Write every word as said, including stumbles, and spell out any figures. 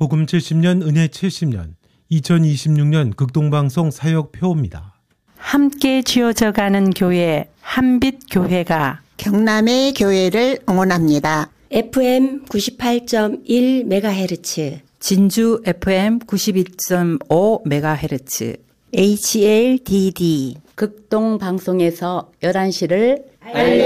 복음 칠십 년 은혜 칠십 년 이천이십육 년 극동방송 사역표입니다. 함께 지어져가는 교회 한빛교회가 경남의 교회를 응원합니다. 에프엠 구십팔 점 일 메가헤르츠, 진주 에프엠 구십이 점 오 메가헤르츠, 에이치엘디디 극동방송에서 열한 시를